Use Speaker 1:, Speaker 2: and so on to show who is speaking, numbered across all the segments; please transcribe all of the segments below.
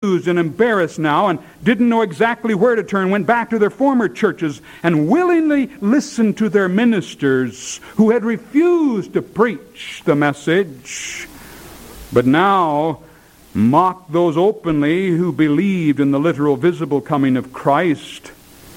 Speaker 1: and embarrassed now and didn't know exactly where to turn, went back to their former churches and willingly listened to their ministers who had refused to preach the message, but now mocked those openly who believed in the literal visible coming of Christ.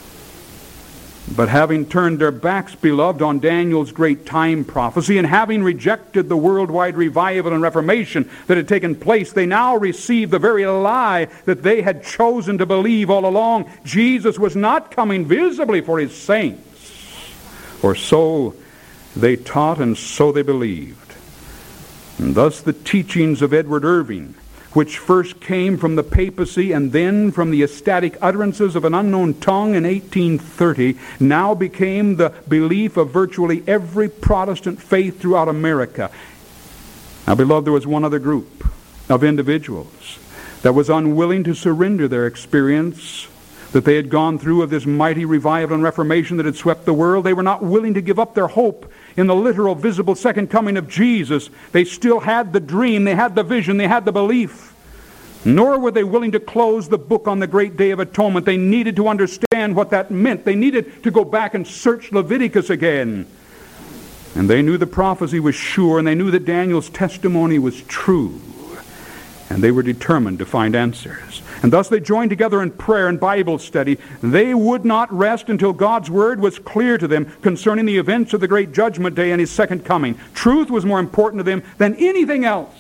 Speaker 1: But having turned their backs, beloved, on Daniel's great time prophecy, and having rejected the worldwide revival and reformation that had taken place, they now received the very lie that they had chosen to believe all along. Jesus was not coming visibly for his saints. Or so they taught, and so they believed. And thus the teachings of Edward Irving, which first came from the papacy and then from the ecstatic utterances of an unknown tongue in 1830, now became the belief of virtually every Protestant faith throughout America. Now, beloved, there was one other group of individuals that was unwilling to surrender their experience that they had gone through of this mighty revival and reformation that had swept the world. They were not willing to give up their hope in the literal, visible second coming of Jesus. They still had the dream, they had the vision, they had the belief. Nor were they willing to close the book on the great day of atonement. They needed to understand what that meant. They needed to go back and search Leviticus again. And they knew the prophecy was sure, and they knew that Daniel's testimony was true. And they were determined to find answers. And thus they joined together in prayer and Bible study. They would not rest until God's word was clear to them concerning the events of the great judgment day and his second coming. Truth was more important to them than anything else.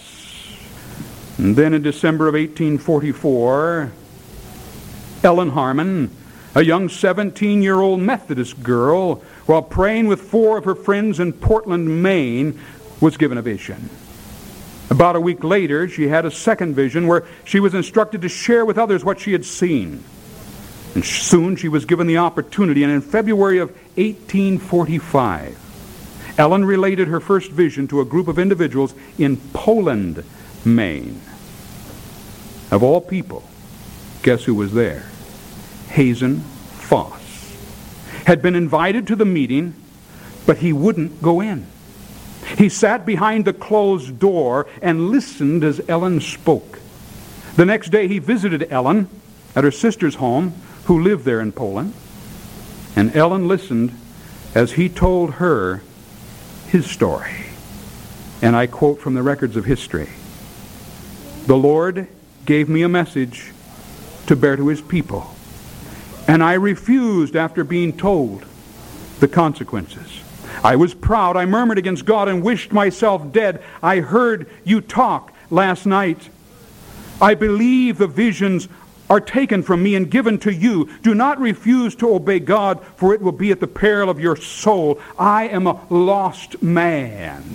Speaker 1: And then in December of 1844, Ellen Harmon, a young 17-year-old Methodist girl, while praying with 4 of her friends in Portland, Maine, was given a vision. About a week later, she had a second vision where she was instructed to share with others what she had seen. And soon she was given the opportunity, and in February of 1845, Ellen related her first vision to a group of individuals in Poland, Maine. Of all people, guess who was there? Hazen Foss had been invited to the meeting, but he wouldn't go in. He sat behind the closed door and listened as Ellen spoke. The next day he visited Ellen at her sister's home, who lived there in Poland. And Ellen listened as he told her his story. And I quote from the records of history. "The Lord gave me a message to bear to his people, and I refused after being told the consequences. I was proud. I murmured against God and wished myself dead. I heard you talk last night. I believe the visions are taken from me and given to you. Do not refuse to obey God, for it will be at the peril of your soul. I am a lost man.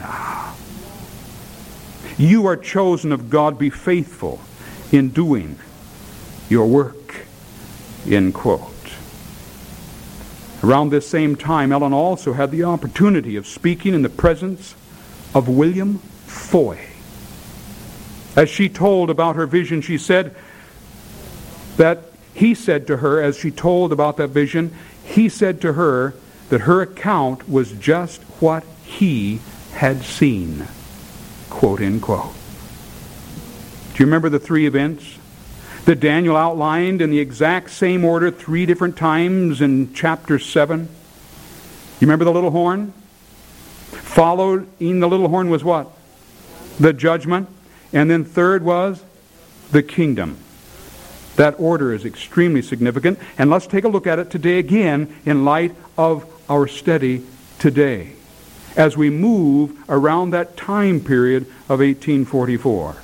Speaker 1: You are chosen of God. Be faithful in doing your work." End quote. Around this same time, Ellen also had the opportunity of speaking in the presence of William Foy. As she told about her vision, she said that he said to her, as she told about that vision, he said to her that her account was just what he had seen. Quote, end quote. Do you remember the 3 events that Daniel outlined in the exact same order 3 different times in chapter 7? You remember the little horn? Following the little horn was what? The judgment. And then third was the kingdom. That order is extremely significant. And let's take a look at it today again in light of our study today, as we move around that time period of 1844.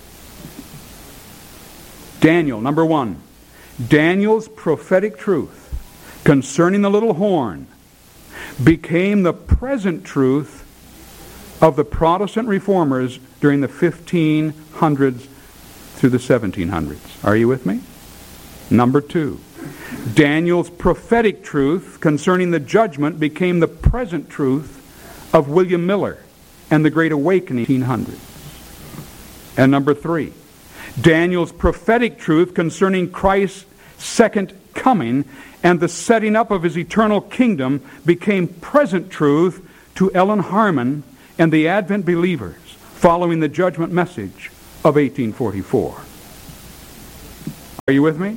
Speaker 1: Daniel, number 1. Daniel's prophetic truth concerning the little horn became the present truth of the Protestant reformers during the 1500s through the 1700s. Are you with me? Number 2. Daniel's prophetic truth concerning the judgment became the present truth of William Miller and the Great Awakening in the 1800s. And number 3. Daniel's prophetic truth concerning Christ's second coming and the setting up of his eternal kingdom became present truth to Ellen Harmon and the Advent believers following the judgment message of 1844. Are you with me?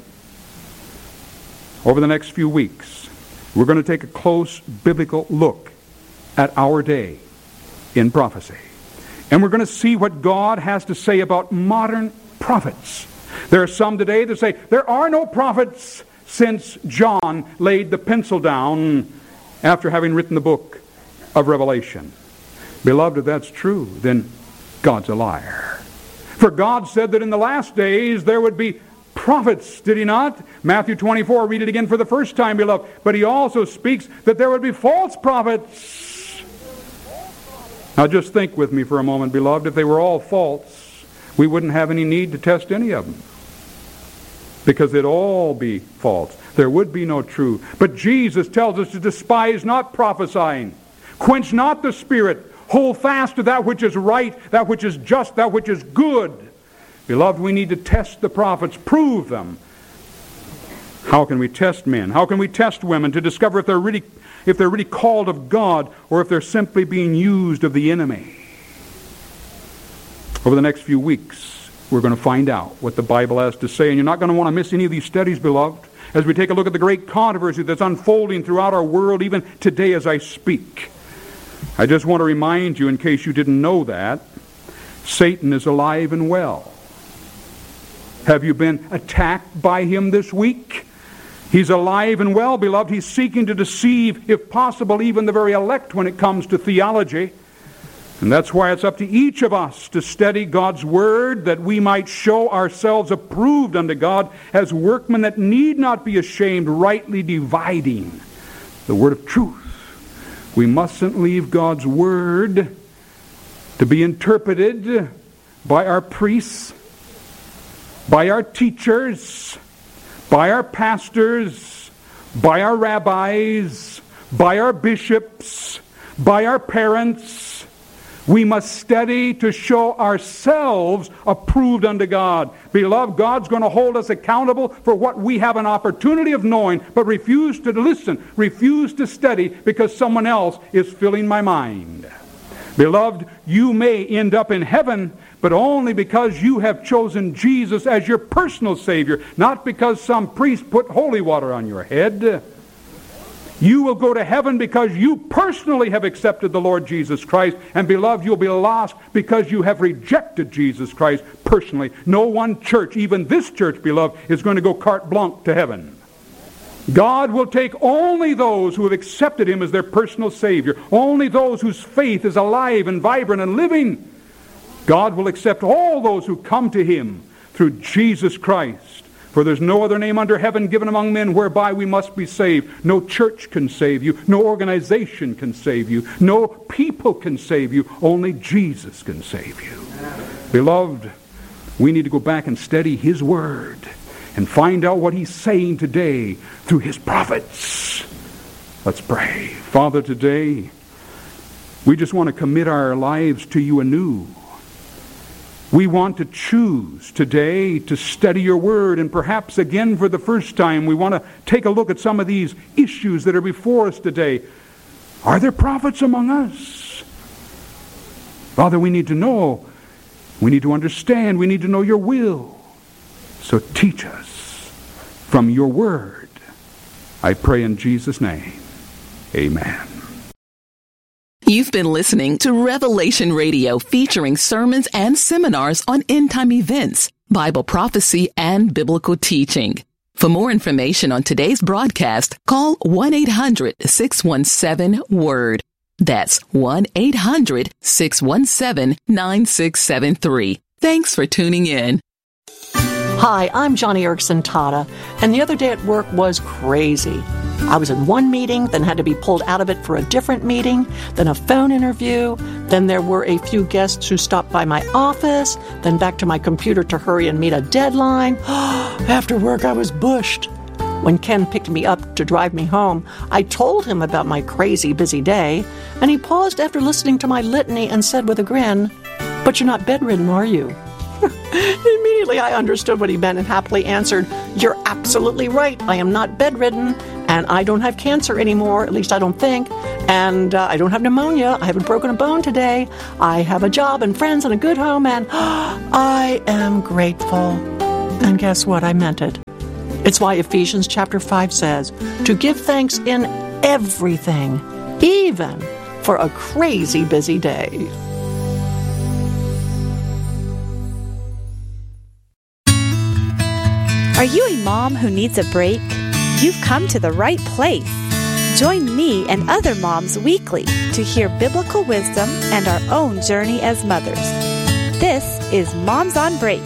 Speaker 1: Over the next few weeks, we're going to take a close biblical look at our day in prophecy. And we're going to see what God has to say about modern prophets. There are some today that say, there are no prophets since John laid the pencil down after having written the book of Revelation. Beloved, if that's true, then God's a liar. For God said that in the last days there would be prophets, did he not? Matthew 24, read it again for the first time, beloved. But he also speaks that there would be false prophets. Now just think with me for a moment, beloved. If they were all false, we wouldn't have any need to test any of them, because they'd all be false. There would be no truth. But Jesus tells us to despise not prophesying. Quench not the spirit. Hold fast to that which is right, that which is just, that which is good. Beloved, we need to test the prophets, prove them. How can we test men? How can we test women to discover if they're really called of God, or if they're simply being used of the enemy? Over the next few weeks, we're going to find out what the Bible has to say, and you're not going to want to miss any of these studies, beloved, as we take a look at the great controversy that's unfolding throughout our world, even today as I speak. I just want to remind you, in case you didn't know that, Satan is alive and well. Have you been attacked by him this week? He's alive and well, beloved. He's seeking to deceive, if possible, even the very elect when it comes to theology. And that's why it's up to each of us to study God's Word, that we might show ourselves approved unto God as workmen that need not be ashamed, rightly dividing the word of truth. We mustn't leave God's Word to be interpreted by our priests, by our teachers, by our pastors, by our rabbis, by our bishops, by our parents. We must study to show ourselves approved unto God. Beloved, God's going to hold us accountable for what we have an opportunity of knowing, but refuse to listen, refuse to study because someone else is filling my mind. Beloved, you may end up in heaven, but only because you have chosen Jesus as your personal Savior, not because some priest put holy water on your head. You will go to heaven because you personally have accepted the Lord Jesus Christ. And beloved, you'll be lost because you have rejected Jesus Christ personally. No one church, even this church, beloved, is going to go carte blanche to heaven. God will take only those who have accepted Him as their personal Savior. Only those whose faith is alive and vibrant and living. God will accept all those who come to Him through Jesus Christ. For there's no other name under heaven given among men whereby we must be saved. No church can save you. No organization can save you. No people can save you. Only Jesus can save you. Beloved, we need to go back and study His Word and find out what He's saying today through His prophets. Let's pray. Father, today we just want to commit our lives to You anew. We want to choose today to study Your Word, and perhaps again for the first time we want to take a look at some of these issues that are before us today. Are there prophets among us? Father, we need to know, we need to understand, we need to know Your will. So teach us from Your Word. I pray in Jesus' name. Amen.
Speaker 2: You've been listening to Revelation Radio, featuring sermons and seminars on end-time events, Bible prophecy, and biblical teaching. For more information on today's broadcast, call 1-800-617-WORD. That's 1-800-617-9673. Thanks for tuning in.
Speaker 3: Hi, I'm Johnny Erickson Tata, and the other day at work was crazy. I was in one meeting, then had to be pulled out of it for a different meeting, then a phone interview, then there were a few guests who stopped by my office, then back to my computer to hurry and meet a deadline. After work, I was bushed. When Ken picked me up to drive me home, I told him about my crazy busy day, and he paused after listening to my litany and said with a grin, "But you're not bedridden, are you?" Immediately I understood what he meant and happily answered, "You're absolutely right. I am not bedridden, and I don't have cancer anymore, at least I don't think, and I don't have pneumonia. I haven't broken a bone today. I have a job and friends and a good home, and I am grateful." And guess what? I meant it. It's why Ephesians chapter 5 says to give thanks in everything, even for a crazy busy day.
Speaker 4: Are you a mom who needs a break? You've come to the right place. Join me and other moms weekly to hear biblical wisdom and our own journey as mothers. This is Moms on Break.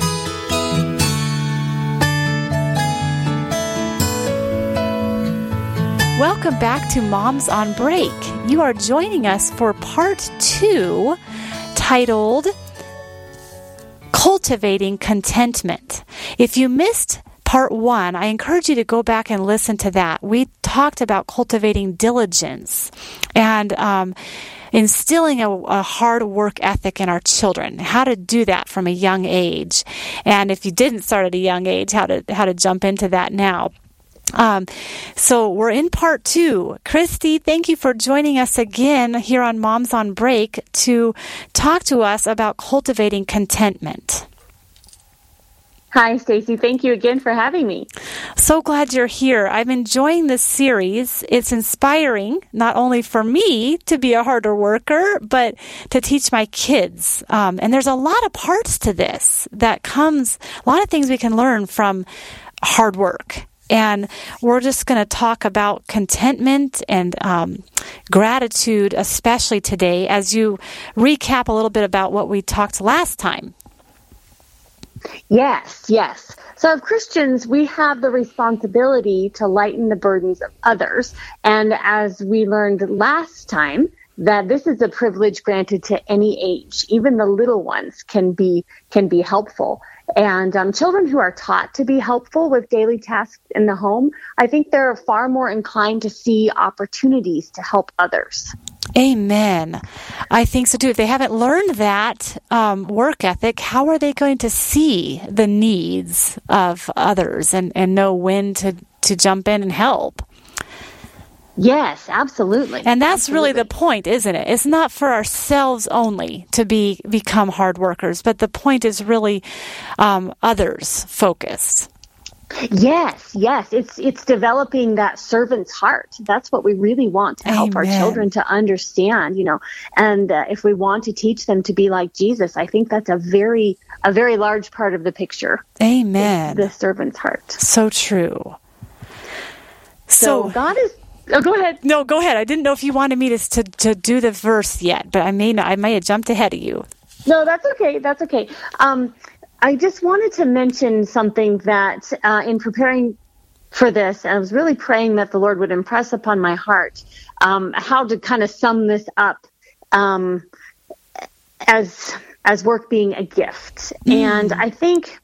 Speaker 4: Welcome back to Moms on Break. You are joining us for part 2, titled Cultivating Contentment. If you missed part 1, I encourage you to go back and listen to that. We talked about cultivating diligence and instilling a hard work ethic in our children, how to do that from a young age. And if you didn't start at a young age, how to jump into that now. So we're in part 2. Christy, thank you for joining us again here on Moms on Break to talk to us about cultivating contentment.
Speaker 5: Hi, Stacy. Thank you again for having me.
Speaker 4: So glad you're here. I'm enjoying this series. It's inspiring, not only for me to be a harder worker, but to teach my kids. And there's a lot of parts to this that comes, a lot of things we can learn from hard work. And we're just going to talk about contentment and gratitude, especially today, as you recap a little bit about what we talked last time.
Speaker 5: Yes. So as Christians, we have the responsibility to lighten the burdens of others. And as we learned last time, that this is a privilege granted to any age. Even the little ones can be helpful. And children who are taught to be helpful with daily tasks in the home, I think they're far more inclined to see opportunities to help others.
Speaker 4: Amen. I think so too. If they haven't learned that work ethic, how are they going to see the needs of others and know when to jump in and help?
Speaker 5: Yes, absolutely.
Speaker 4: And that's really the point, isn't it? It's not for ourselves only to become hard workers, but the point is really others focused.
Speaker 5: Yes. It's developing that servant's heart. That's what we really want to help
Speaker 4: Amen.
Speaker 5: Our children to understand, and if we want to teach them to be like Jesus, I think that's a very large part of the picture.
Speaker 4: Amen.
Speaker 5: The servant's heart.
Speaker 4: So true.
Speaker 5: So God is... Oh, go ahead.
Speaker 4: No, go ahead. I didn't know if you wanted me to do the verse yet, but I may have jumped ahead of you.
Speaker 5: No, that's okay. I just wanted to mention something that in preparing for this, I was really praying that the Lord would impress upon my heart how to kind of sum this up as work being a gift. And I think,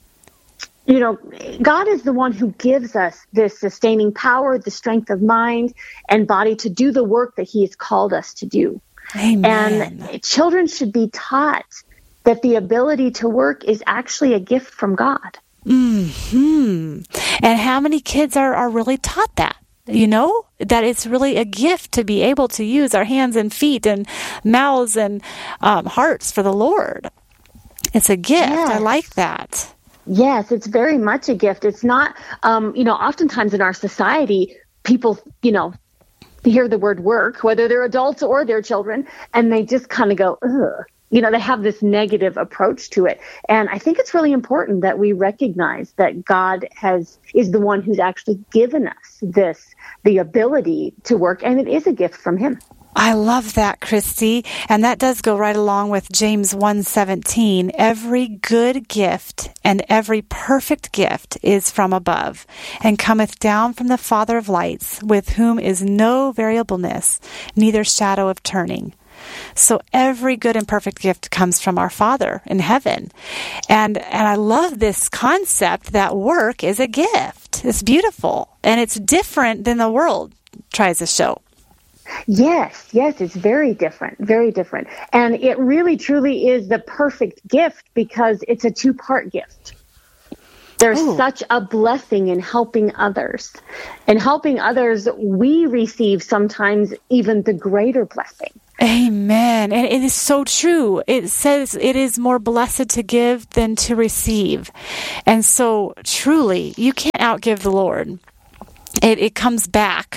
Speaker 5: God is the one who gives us this sustaining power, the strength of mind and body to do the work that He has called us to do.
Speaker 4: Amen.
Speaker 5: And children should be taught that the ability to work is actually a gift from God.
Speaker 4: And how many kids are really taught that? That it's really a gift to be able to use our hands and feet and mouths and hearts for the Lord. It's a gift.
Speaker 5: Yes.
Speaker 4: I like that.
Speaker 5: Yes, it's very much a gift. It's not, oftentimes in our society, people, hear the word work, whether they're adults or they're children, and they just kind of go, ugh. They have this negative approach to it. And I think it's really important that we recognize that God is the one who's actually given us the ability to work, and it is a gift from Him.
Speaker 4: I love that, Christy. And that does go right along with James 1:17. Every good gift and every perfect gift is from above and cometh down from the Father of lights, with whom is no variableness, neither shadow of turning. So every good and perfect gift comes from our Father in heaven. And I love this concept that work is a gift. It's beautiful. And it's different than the world tries to show.
Speaker 5: Yes, it's very different. And it really, truly is the perfect gift because it's a two-part gift. There's such a blessing in helping others. And helping others, we receive sometimes even the greater blessing.
Speaker 4: Amen. And it is so true. It says it is more blessed to give than to receive. And so truly, you can't outgive the Lord. It comes back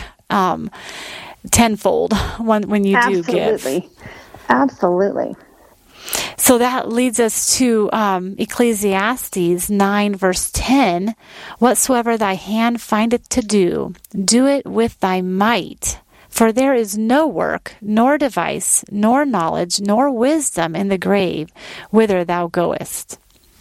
Speaker 4: tenfold when you do give.
Speaker 5: Absolutely.
Speaker 4: So that leads us to Ecclesiastes 9, verse 10. Whatsoever thy hand findeth to do, do it with thy might. For there is no work, nor device, nor knowledge, nor wisdom in the grave, whither thou goest.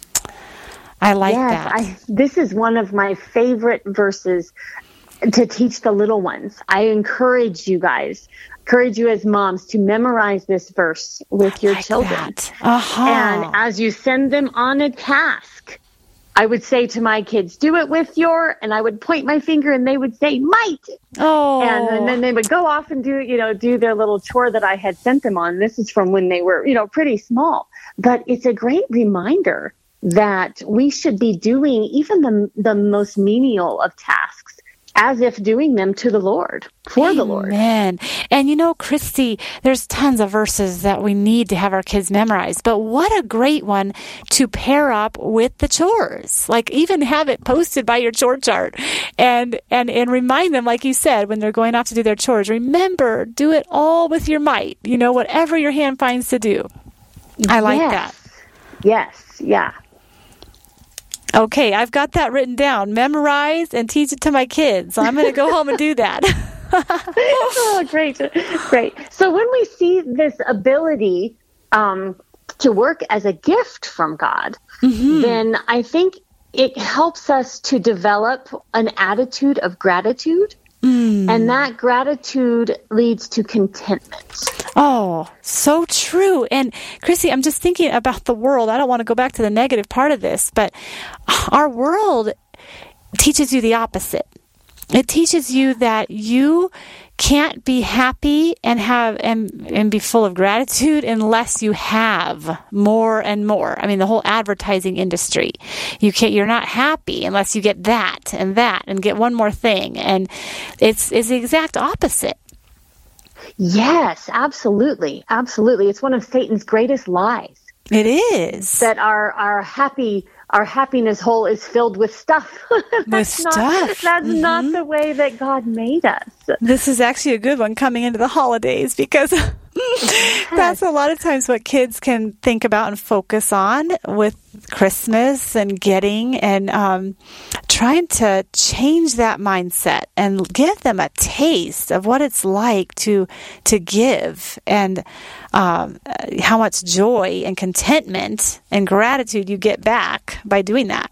Speaker 4: I like that.
Speaker 5: This is one of my favorite verses to teach the little ones. I encourage you as moms to memorize this verse with your children. And as you send them on a task, I would say to my kids, do it with your, and I would point my finger and they would say, might.
Speaker 4: Oh.
Speaker 5: And then they would go off and do their little chore that I had sent them on. This is from when they were, pretty small. But it's a great reminder that we should be doing even the most menial of tasks as if doing them to the Lord, for the Lord.
Speaker 4: Amen. And Christy, there's tons of verses that we need to have our kids memorize, but what a great one to pair up with the chores. Like even have it posted by your chore chart and remind them, like you said, when they're going off to do their chores, remember, do it all with your might, whatever your hand finds to do. I like that.
Speaker 5: Yes. Yeah.
Speaker 4: Okay, I've got that written down. Memorize and teach it to my kids. So I'm going to go home and do that.
Speaker 5: Oh, great. So when we see this ability to work as a gift from God, then I think it helps us to develop an attitude of gratitude. And that gratitude leads to contentment.
Speaker 4: Oh, so true. And Chrissy, I'm just thinking about the world. I don't want to go back to the negative part of this, but our world teaches you the opposite. It teaches you that you can't be happy and have and be full of gratitude unless you have more and more. I mean, the whole advertising industry. You're not happy unless you get that and get one more thing. And it's the exact opposite.
Speaker 5: Yes, absolutely. Absolutely. It's one of Satan's greatest lies.
Speaker 4: It is.
Speaker 5: That our happiness hole is filled with stuff. That's not the way that God made us.
Speaker 4: This is actually a good one coming into the holidays because that's a lot of times what kids can think about and focus on with Christmas and getting and trying to change that mindset and give them a taste of what it's like to give and how much joy and contentment and gratitude you get back by doing that.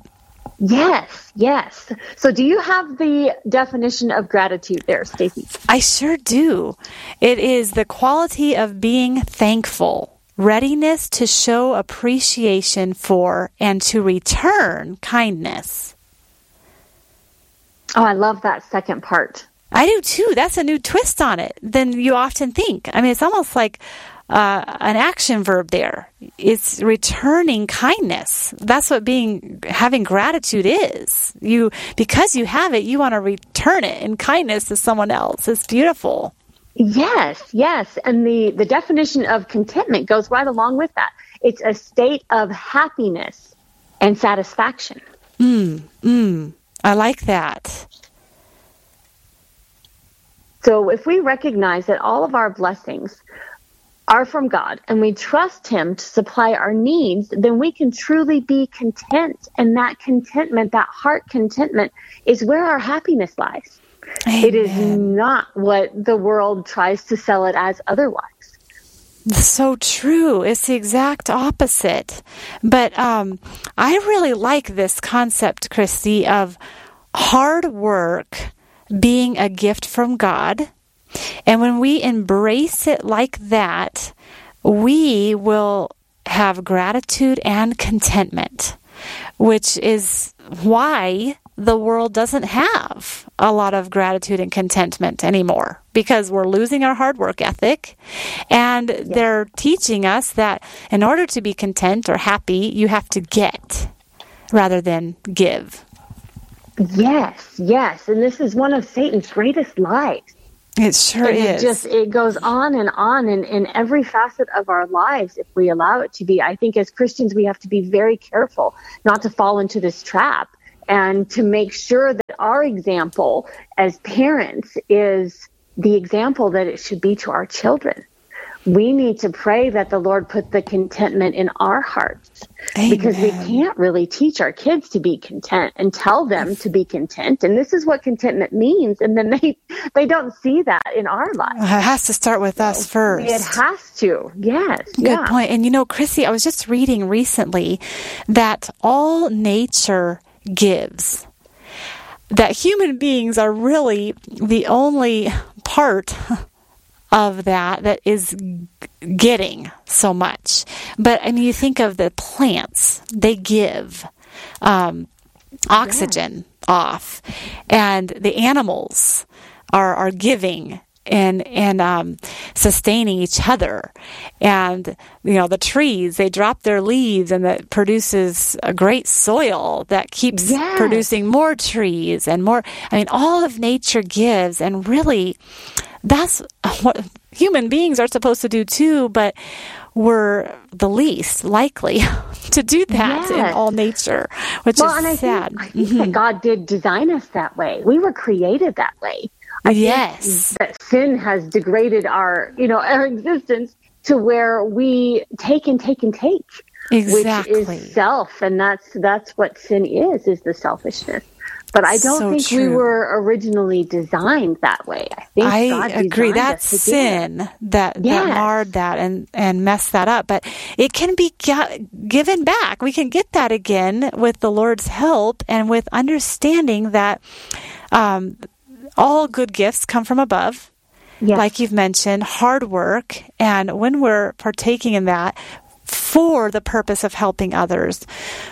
Speaker 5: Yes. So do you have the definition of gratitude there, Stacey?
Speaker 4: I sure do. It is the quality of being thankful, readiness to show appreciation for and to return kindness.
Speaker 5: Oh, I love that second part.
Speaker 4: I do too. That's a new twist on it than you often think. I mean, it's almost like an action verb there. It's returning kindness. That's what having gratitude is. Because you have it, you want to return it in kindness to someone else. It's beautiful.
Speaker 5: Yes. And the definition of contentment goes right along with that. It's a state of happiness and satisfaction.
Speaker 4: I like that.
Speaker 5: So if we recognize that all of our blessings are from God and we trust Him to supply our needs, then we can truly be content. And that contentment, that heart contentment, is where our happiness lies. Amen. It is not what the world tries to sell it as otherwise.
Speaker 4: So true. It's the exact opposite. But I really like this concept, Christy, of hard work being a gift from God. And when we embrace it like that, we will have gratitude and contentment, which is why the world doesn't have a lot of gratitude and contentment anymore, because we're losing our hard work ethic, and they're teaching us that in order to be content or happy, you have to get rather than give.
Speaker 5: Yes. And this is one of Satan's greatest lies.
Speaker 4: It sure is.
Speaker 5: It goes on in every facet of our lives if we allow it to be. I think as Christians, we have to be very careful not to fall into this trap and to make sure that our example as parents is the example that it should be to our children. We need to pray that the Lord put the contentment in our hearts. Amen. Because we can't really teach our kids to be content and tell them to be content. And this is what contentment means. And then they don't see that in our lives.
Speaker 4: It has to start with us first.
Speaker 5: It has to. Yes.
Speaker 4: Good point. And Chrissy, I was just reading recently that all nature gives. That human beings are really the only part of that is getting so much. But you think of the plants, they give oxygen off, and the animals are giving and sustaining each other. And the trees, they drop their leaves, and that produces a great soil that keeps producing more trees and more. All of nature gives, and really that's what human beings are supposed to do too, but we're the least likely to do that in all nature, which is sad.
Speaker 5: I think that God did design us that way. We were created that way. I think that sin has degraded our existence to where we take and take and take.
Speaker 4: Exactly.
Speaker 5: Which is self, and that's what sin is the selfishness. But I don't think we were originally designed that way. I think God
Speaker 4: agree. That's sin that marred that and messed that up. But it can be given back. We can get that again with the Lord's help and with understanding that all good gifts come from above. Yes. Like you've mentioned, hard work. And when we're partaking in that for the purpose of helping others,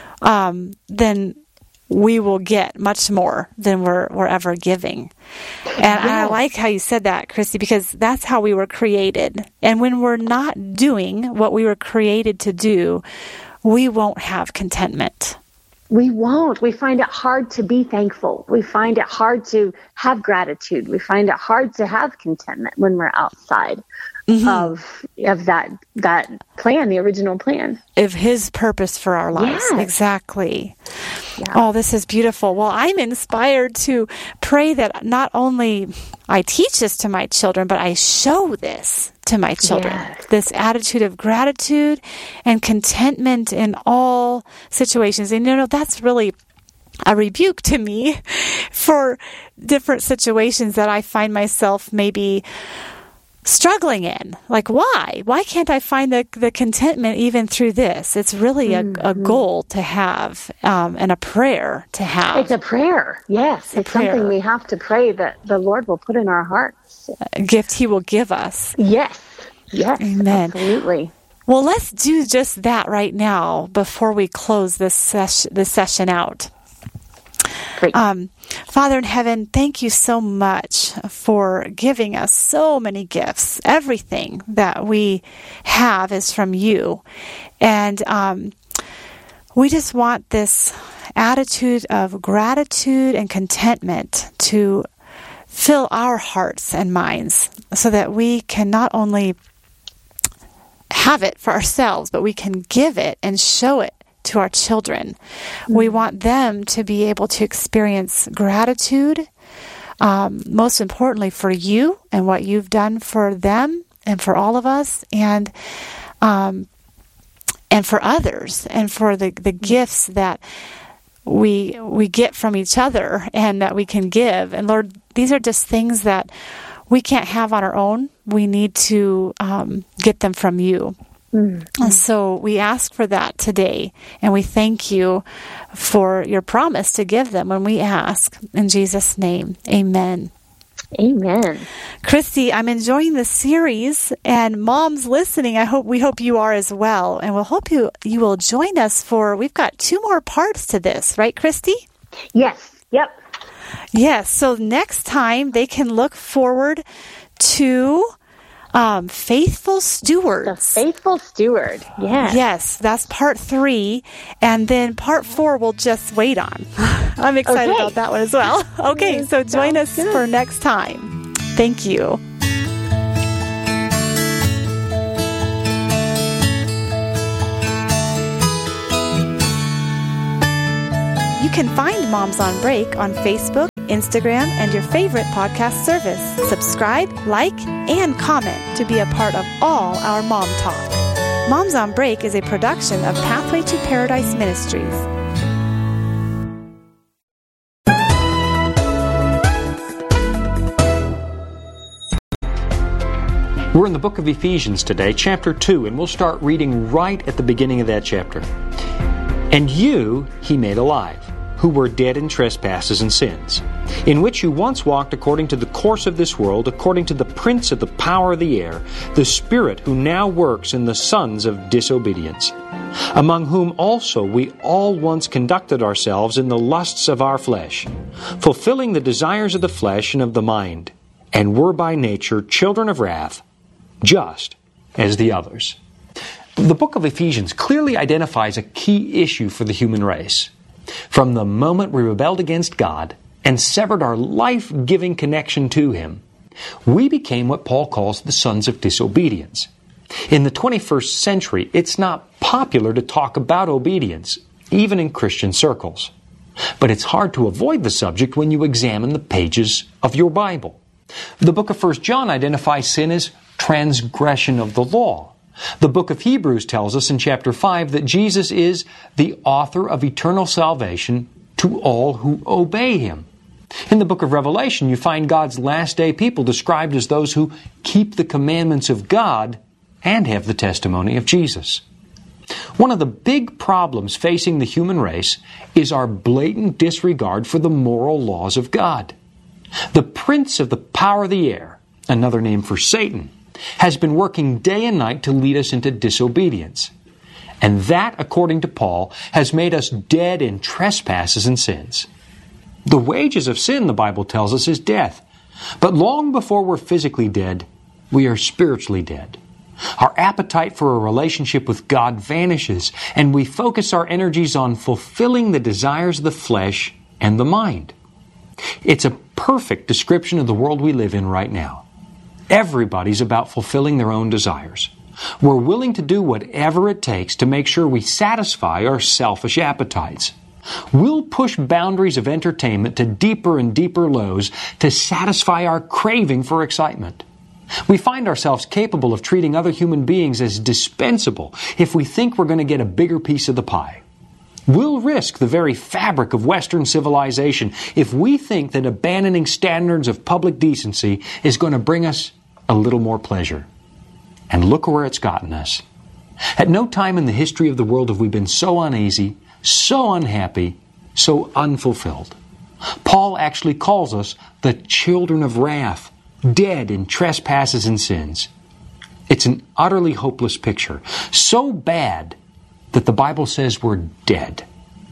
Speaker 4: then we will get much more than we're ever giving. And I like how you said that, Christy, because that's how we were created. And when we're not doing what we were created to do, we won't have contentment.
Speaker 5: We won't. We find it hard to be thankful. We find it hard to have gratitude. We find it hard to have contentment when we're outside of that plan, the original plan.
Speaker 4: Of His purpose for our lives. Yes. Exactly. Yeah. Oh, this is beautiful. Well, I'm inspired to pray that not only I teach this to my children, but I show this to my children. Yes. This attitude of gratitude and contentment in all situations. And that's really a rebuke to me for different situations that I find myself maybe struggling in. Like, why? Why can't I find the contentment even through this? It's really a goal to have and a prayer to have.
Speaker 5: It's a prayer. Yes. It's something we have to pray that the Lord will put in our hearts.
Speaker 4: A gift He will give us.
Speaker 5: Yes. Yes.
Speaker 4: Amen.
Speaker 5: Absolutely.
Speaker 4: Well, let's do just that right now before we close this session out.
Speaker 5: Great.
Speaker 4: Father in heaven, thank you so much for giving us so many gifts. Everything that we have is from you. And we just want this attitude of gratitude and contentment to fill our hearts and minds so that we can not only have it for ourselves, but we can give it and show it to our children. We want them to be able to experience gratitude, most importantly for you and what you've done for them and for all of us, and for others, and for the gifts that we get from each other and that we can give. And Lord, these are just things that we can't have on our own. We need to get them from you. And so we ask for that today, and we thank you for your promise to give them when we ask. In Jesus' name, amen.
Speaker 5: Amen.
Speaker 4: Christy, I'm enjoying the series, and moms listening, we hope you are as well, and we'll hope you will join us we've got 2 more parts to this, right, Christy?
Speaker 5: Yes. Yep.
Speaker 4: Yes. So next time they can look forward to Faithful Stewards.
Speaker 5: The Faithful Steward, yes.
Speaker 4: Yes, that's part 3. And then part 4 we'll just wait on. I'm excited about that one as well. Okay, so join us for next time. Thank you. You can find Moms on Break on Facebook, Instagram, and your favorite podcast service. Subscribe, like, and comment to be a part of all our Mom Talk. Moms on Break is a production of Pathway to Paradise Ministries.
Speaker 6: We're in the book of Ephesians today, chapter 2, and we'll start reading right at the beginning of that chapter. And you he made alive, who were dead in trespasses and sins, in which you once walked according to the course of this world, according to the prince of the power of the air, the spirit who now works in the sons of disobedience, among whom also we all once conducted ourselves in the lusts of our flesh, fulfilling the desires of the flesh and of the mind, and were by nature children of wrath, just as the others. The book of Ephesians clearly identifies a key issue for the human race. From the moment we rebelled against God and severed our life-giving connection to Him, we became what Paul calls the sons of disobedience. In the 21st century, it's not popular to talk about obedience, even in Christian circles. But it's hard to avoid the subject when you examine the pages of your Bible. The book of 1 John identifies sin as transgression of the law. The book of Hebrews tells us in chapter 5 that Jesus is the author of eternal salvation to all who obey Him. In the book of Revelation, you find God's last day people described as those who keep the commandments of God and have the testimony of Jesus. One of the big problems facing the human race is our blatant disregard for the moral laws of God. The prince of the power of the air, another name for Satan, has been working day and night to lead us into disobedience. And that, according to Paul, has made us dead in trespasses and sins. The wages of sin, the Bible tells us, is death. But long before we're physically dead, we are spiritually dead. Our appetite for a relationship with God vanishes, and we focus our energies on fulfilling the desires of the flesh and the mind. It's a perfect description of the world we live in right now. Everybody's about fulfilling their own desires. We're willing to do whatever it takes to make sure we satisfy our selfish appetites. We'll push boundaries of entertainment to deeper and deeper lows to satisfy our craving for excitement. We find ourselves capable of treating other human beings as dispensable if we think we're going to get a bigger piece of the pie. We'll risk the very fabric of Western civilization if we think that abandoning standards of public decency is going to bring us a little more pleasure. And look where it's gotten us. At no time in the history of the world have we been so uneasy, so unhappy, so unfulfilled. Paul actually calls us the children of wrath, dead in trespasses and sins. It's an utterly hopeless picture, so bad that the Bible says we're dead.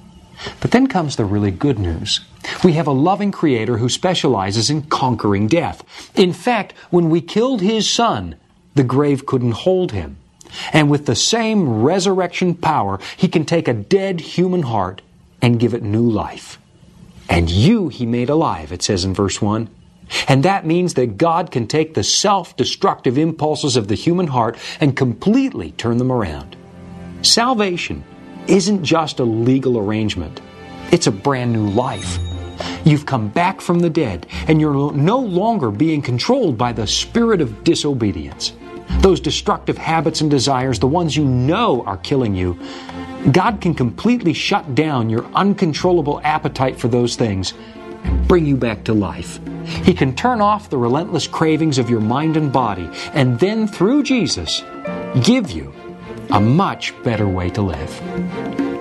Speaker 6: But then comes the really good news. We have a loving Creator who specializes in conquering death. In fact, when we killed His Son, the grave couldn't hold Him. And with the same resurrection power, He can take a dead human heart and give it new life. And you He made alive, it says in verse 1. And that means that God can take the self-destructive impulses of the human heart and completely turn them around. Salvation isn't just a legal arrangement. It's a brand new life. You've come back from the dead, and you're no longer being controlled by the spirit of disobedience. Those destructive habits and desires, the ones you know are killing you, God can completely shut down your uncontrollable appetite for those things and bring you back to life. He can turn off the relentless cravings of your mind and body, and then through Jesus, give you a much better way to live.